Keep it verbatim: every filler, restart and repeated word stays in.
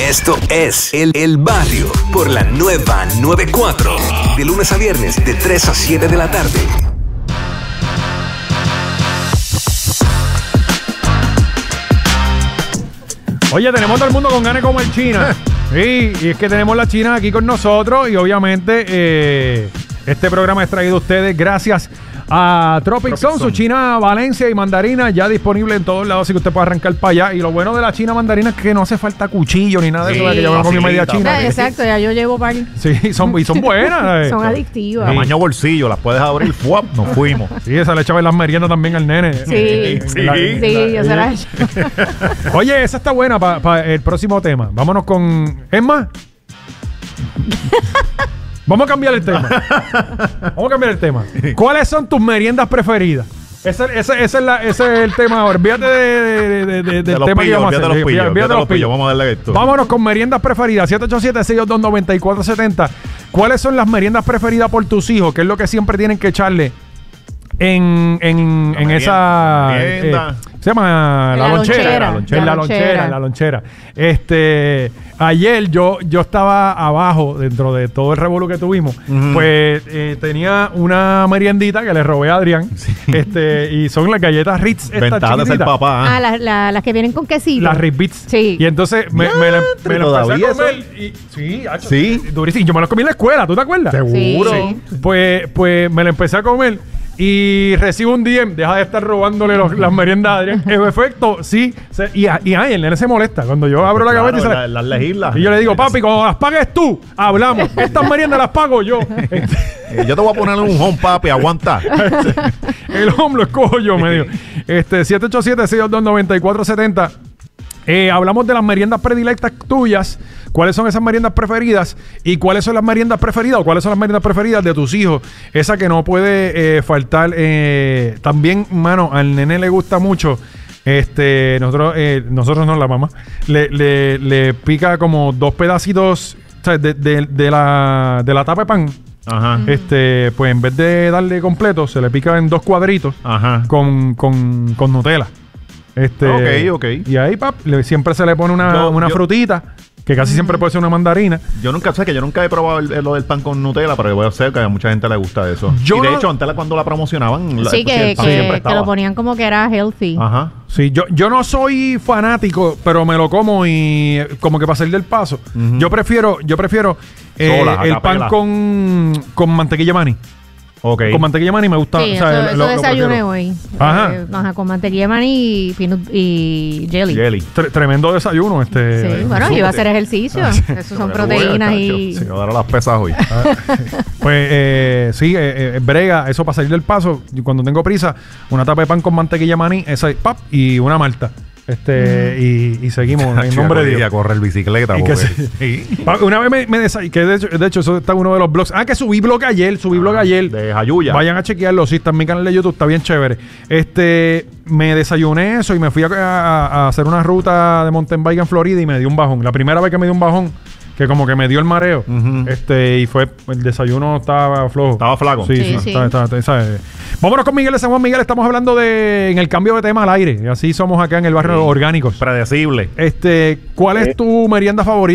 Esto es El, el Barrio por la nueva noventa y cuatro. De lunes a viernes de tres a siete de la tarde. Oye, tenemos todo el mundo con ganas como el China. Sí, y es que tenemos la China aquí con nosotros y obviamente eh, este programa es traído a ustedes gracias a Tropic Zone, su China Valencia y mandarina ya disponible en todos lados, así que usted puede arrancar para allá. Y lo bueno de la China mandarina es que no hace falta cuchillo ni nada de sí, eso, de que yo me comí media china. Ah, exacto, ya yo llevo par. Sí, son, y son buenas. Son adictivas. Sí. Tamaño bolsillo, las puedes abrir, ¡fuap! Nos fuimos. Sí, esa le echaba en las meriendas también al nene. Sí, sí, la, sí, la, yo se la he hecho. Oye, esa está buena para pa el próximo tema. Vámonos con... ¿Es más? Vamos a cambiar el tema. Vamos a cambiar el tema. ¿Cuáles son tus meriendas preferidas? Ese, ese, ese, es, la, ese es el tema ahora. Olvídate de, de, de, de, del tema que vamos a hacer. Olvídate de los pillos. Vamos a darle esto. Vámonos con meriendas preferidas. siete ocho siete, seis dos dos, nueve cuatro siete cero. ¿Cuáles son las meriendas preferidas por tus hijos? ¿Qué es lo que siempre tienen que echarle en, en, en esa... Eh, se llama la, la lonchera. lonchera. En la lonchera, en la lonchera. Este, ayer yo, yo estaba abajo, dentro de todo el revolú que tuvimos, uh-huh. pues eh, tenía una meriendita que le robé a Adrián. Sí. Este, y son las galletas Ritz. Ventajas del papá. ¿eh? Ah, las la, la que vienen con quesito. Las Ritz Bits. Sí. Y entonces me, me, me, me lo empecé a comer. Y, sí, hacho, sí. Durísimo. Yo me lo comí en la escuela, ¿tú te acuerdas? Seguro. Sí. Pues, pues me lo empecé a comer. Y recibo un D M, deja de estar robándole los, las meriendas a Adrián. En efecto, sí. Se, y, y ay, el nene se molesta. Cuando yo abro la claro, gaveta y se la, las legislas. Y yo le digo, papi, cuando las pagues tú, hablamos. Estas meriendas las pago yo. Este, yo te voy a poner un home, papi, aguanta. El home lo escojo yo, me digo. Este, siete ocho siete, seis dos dos, nueve cuatro siete cero. Eh, hablamos de las meriendas predilectas tuyas. ¿Cuáles son esas meriendas preferidas? ¿Y cuáles son las meriendas preferidas? ¿O cuáles son las meriendas preferidas de tus hijos? Esa que no puede eh, faltar. Eh, también, mano, al nene le gusta mucho. Este, nosotros, eh, nosotros no, la mamá. Le, le, le pica como dos pedacitos, ¿sabes? De, de, de, la, de la tapa de pan. Ajá. Este, pues en vez de darle completo, se le pica en dos cuadritos. Ajá. Con, con, con Nutella. Este, ok, ok. Y ahí, pap, le, siempre se le pone una, yo, una yo, frutita, que casi mm. siempre puede ser una mandarina. Yo nunca, sé que yo nunca he probado el, el, lo del pan con Nutella, pero yo voy a hacer que a mucha gente le gusta eso. Yo y de no, hecho, antes cuando la promocionaban, sí, la, que, el pan que, siempre estaba. que lo ponían como que era healthy. Ajá. Sí, yo, yo no soy fanático, pero me lo como y como que para salir del paso. Uh-huh. Yo prefiero, yo prefiero eh, Sola, el pan con, con mantequilla maní. Okay. Con mantequilla maní me gusta. Sí, o sea, eso, lo, eso desayuné hoy. Ajá. Eh, ajá. Con mantequilla maní y, peanut, y jelly. jelly. Tre- tremendo desayuno. Este, sí, bueno, yo iba a hacer ejercicio. Ah, sí. Eso son proteínas y... Sí, voy a dar las pesas hoy. Ah, pues eh, sí, eh, eh, brega, eso para salir del paso. Cuando tengo prisa, una tapa de pan con mantequilla maní, esa pap, y una malta. Este, mm. y, y seguimos en nombre de Dios. A correr bicicleta. Que se, una vez me, me desayuné, que de hecho, de hecho, eso está en uno de los blogs. Ah, que subí blog ayer, subí ah, blog ayer. De Jayuya. Vayan a chequearlo, sí, está en mi canal de YouTube, está bien chévere. Este, me desayuné eso y me fui a, a, a hacer una ruta de mountain bike en Florida y me dio un bajón. La primera vez que me dio un bajón, que como que me dio el mareo. Uh-huh. Este, y fue, el desayuno estaba flojo. Estaba flaco. Sí, sí. sí. Estaba, estaba, estaba, ¿sabes? Vámonos con Miguel de San Juan. Miguel, estamos hablando de en el cambio de tema al aire. Así somos acá en el barrio sí. Orgánicos. Predecible. Este, ¿cuál es tu merienda favorita?